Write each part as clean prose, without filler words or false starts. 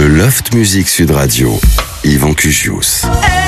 Loft Music Sud Radio, Yvan Cugius.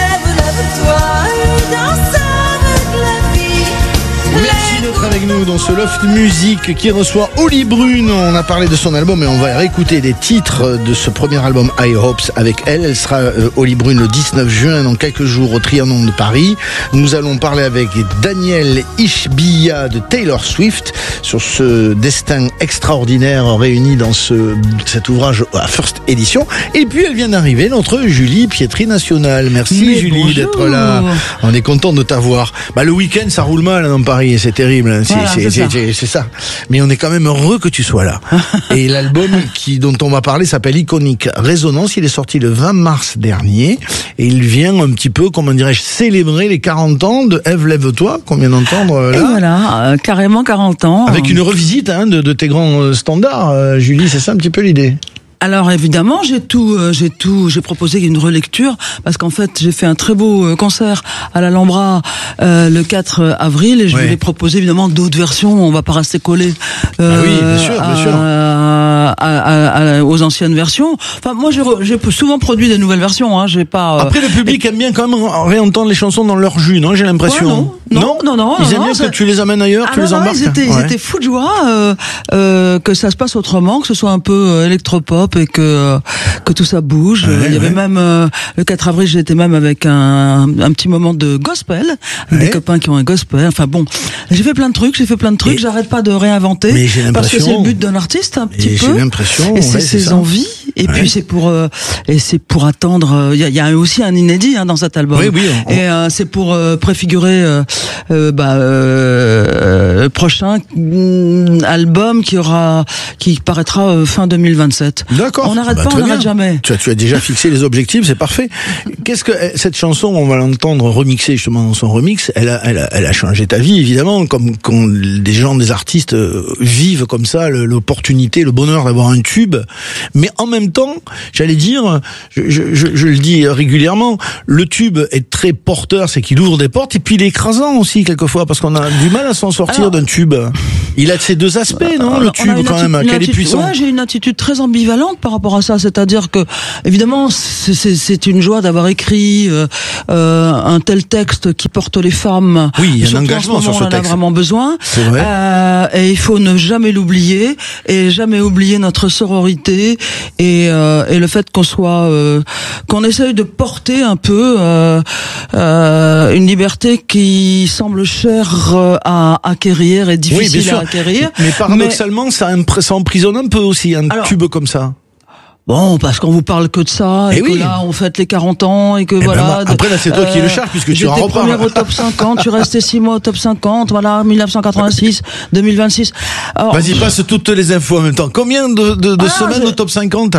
Merci d'être avec nous dans ce Loft Music qui reçoit Oli Brune. On a parlé de son album et on va réécouter des titres de ce premier album High Hopes avec elle. Elle sera Oli Brune le 19 juin dans quelques jours au Trianon de Paris. Nous allons parler avec Daniel Ishbia de Taylor Swift sur ce destin extraordinaire réuni dans cet ouvrage à First Edition. Et puis elle vient d'arriver, notre Julie Pietri National. Merci Julie bonjour. d'être là. On est content de t'avoir. Le week-end ça roule mal dans Paris, c'est terrible. C'est ça. Mais on est quand même heureux que tu sois là. Et l'album dont on va parler s'appelle Iconic Résonance. Il est sorti le 20 mars dernier. Et il vient un petit peu, comment dirais-je, célébrer les 40 ans de Ève Lève-toi, qu'on vient d'entendre là. Et voilà, carrément 40 ans. Avec une revisite de tes grands standards, Julie, c'est ça un petit peu l'idée? Alors évidemment, j'ai proposé une relecture parce qu'en fait, j'ai fait un très beau concert à l'Alhambra le 4 avril et je voulais proposer évidemment d'autres versions. On va pas rester collé bien sûr. Aux anciennes versions. Enfin, moi j'ai souvent produit des nouvelles versions, hein, j'ai pas Après le public aime bien quand même réentendre les chansons dans leur jus, non? J'ai l'impression. Non. Ils aiment bien que tu les amènes ailleurs, tu les embarques. Ils étaient fous de joie que ça se passe autrement, que ce soit un peu électropop et que tout ça bouge. Il y avait même le 4 avril, j'étais même avec un petit moment de gospel, des copains qui ont un gospel. Enfin bon, j'ai fait plein de trucs, j'arrête pas de réinventer parce que c'est le but d'un artiste un petit peu. J'ai l'impression, et c'est ses envies. Et puis c'est pour attendre. Il y a aussi un inédit dans cet album. Et c'est pour préfigurer le prochain album qui paraîtra fin 2027. D'accord. On n'arrête pas, on n'arrête jamais. Tu as déjà fixé les objectifs, c'est parfait. Qu'est-ce que cette chanson, on va l'entendre remixée justement dans son remix. Elle a changé ta vie évidemment, comme quand des artistes vivent comme ça l'opportunité, le bonheur d'avoir un tube. Mais en même temps, j'allais dire, je le dis régulièrement, le tube est très porteur, c'est qu'il ouvre des portes, et puis il est écrasant aussi quelquefois, parce qu'on a du mal à s'en sortir d'un tube. Il a ces deux aspects, non, le tube quand même, quel est puissant. Ouais, j'ai une attitude très ambivalente par rapport à ça, c'est-à-dire que évidemment c'est une joie d'avoir écrit un tel texte qui porte les femmes. Oui, il y a un engagement sur ce texte. On en a vraiment besoin. C'est vrai. Et il faut ne jamais l'oublier et jamais oublier notre sororité et le fait qu'on essaye de porter un peu une liberté qui semble chère à acquérir et difficile à acquérir. Mais paradoxalement, ça emprisonne un peu aussi un tube comme ça. Bon, parce qu'on vous parle que de ça, et que là, on fête les 40 ans, et que voilà. Après, là, c'est toi qui le charge, puisque tu en reparles. J'étais première au top 50, tu restais 6 mois au top 50, voilà, 1986, 2026. Alors, vas-y, passe toutes les infos en même temps. Combien de semaines au top 50?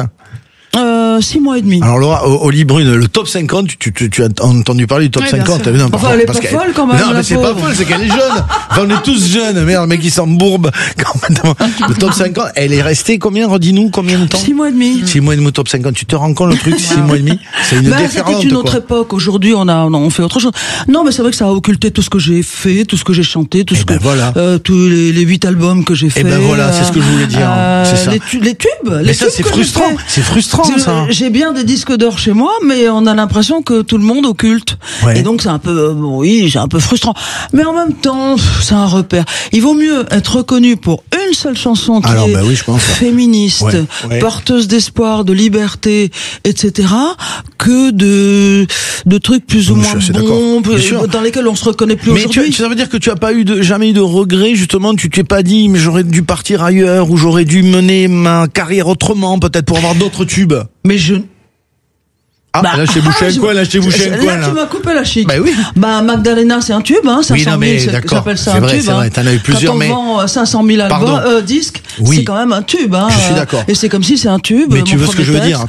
6 mois et demi. Alors Laura, Oli Brune, le top 50, tu as entendu parler du top 50 non, enfin, elle est pas folle quand même. Non, mais c'est pas folle, c'est qu'elle est jeune. Enfin, on est tous jeunes. Merde, le mec, il s'embourbe. Le top 50, elle est restée combien? Redis-nous, combien de temps? 6 mois et demi. 6 mois et demi au top 50. Tu te rends compte le truc, 6 mois et demi? C'est une déferlante, c'était une autre époque. Aujourd'hui, on fait autre chose. Non, mais c'est vrai que ça a occulté tout ce que j'ai fait, tout ce que j'ai chanté, tous les 8 albums que j'ai fait. Et ben voilà, c'est ce que je voulais dire. C'est ça. Les tubes. Mais ça, c'est frustrant. C'est frustrant, ça. J'ai bien des disques d'or chez moi, mais on a l'impression que tout le monde occulte. Et donc c'est un peu, c'est un peu frustrant. Mais en même temps, c'est un repère. Il vaut mieux être reconnu pour une seule chanson qui est féministe, porteuse d'espoir, de liberté, etc., que de trucs plus ou moins bons, dans lesquels on se reconnaît plus aujourd'hui. Mais ça veut dire que tu as pas jamais eu de regrets, justement, tu t'es pas dit, mais j'aurais dû partir ailleurs, ou j'aurais dû mener ma carrière autrement, peut-être pour avoir d'autres tubes. Mais là, je t'ai bouché un coin, là. Tu m'as coupé la chic. Bah oui. Magdalena, c'est un tube, 500 000, ça s'appelle ça un tube. C'est vrai, t'en as eu plusieurs, mais. Quand on vend 500 000 albums, disques, c'est quand même un tube, Je suis d'accord. Et c'est comme si c'est un tube. Mais tu vois ce que je veux dire,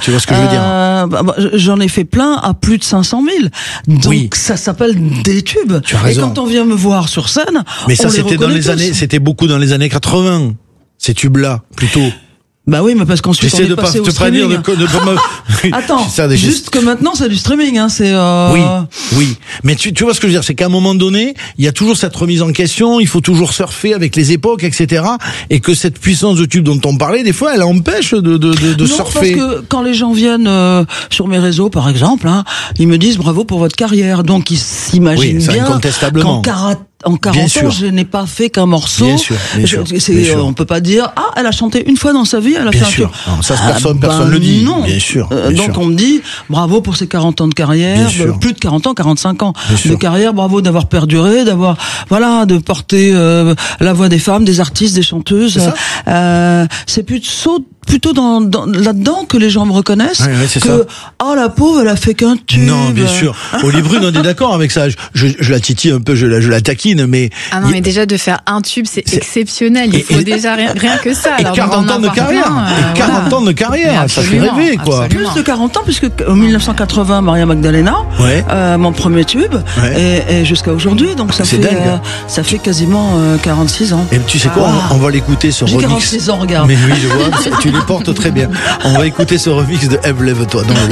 j'en ai fait plein à plus de 500 000. Donc, ça s'appelle des tubes. Tu as raison. Et quand on vient me voir sur scène, mais ça, c'était beaucoup dans les années 80. Ces tubes-là, plutôt. Bah oui, mais parce qu'ensuite j'essaie on est passé au streaming. Attends, juste que maintenant c'est du streaming, hein, c'est. Oui, mais tu vois ce que je veux dire, c'est qu'à un moment donné, il y a toujours cette remise en question, il faut toujours surfer avec les époques, etc. Et que cette puissance de tube dont on parlait, des fois, elle empêche de non, surfer. Parce que quand les gens viennent sur mes réseaux, par exemple, hein, ils me disent bravo pour votre carrière, donc ils s'imaginent bien incontestablement. En 40 ans, je n'ai pas fait qu'un morceau. Bien sûr. On peut pas dire, elle a chanté une fois dans sa vie, elle a fait un tube. Non, ça, personne le dit. Non. Bien sûr. Donc on me dit, bravo pour ces 40 ans de carrière, plus de 40 ans, 45 ans de carrière, bravo d'avoir perduré, de porter la voix des femmes, des artistes, des chanteuses. C'est plutôt là-dedans que les gens me reconnaissent la pauvre, elle a fait qu'un tube. Non, bien sûr. Olivier Brune, on est d'accord avec ça. Je la titille un peu, je la taquine, mais... Ah non, mais déjà de faire un tube, c'est exceptionnel. Il faut déjà rien que ça. Et 40 ans de carrière. Et 40 ans de carrière, ça fait rêver, quoi. Plus de 40 ans, puisque en 1980, Maria Magdalena, mon premier tube, et jusqu'à aujourd'hui, donc ça fait quasiment 46 ans. Et tu sais quoi, on va l'écouter ce remix. J'ai 46 ans, regarde. Mais oui, je vois, tu les portes très bien. On va écouter ce remix de Ève, lève-toi dans le